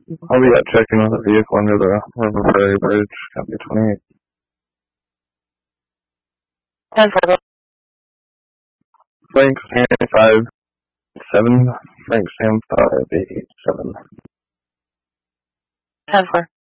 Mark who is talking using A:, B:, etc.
A: I'll be out checking with a vehicle under the River Prairie Bridge, copy 28.
B: 10-4.
A: Frank Sam 5-7, Frank Sam 5-8-7.
B: 10-4.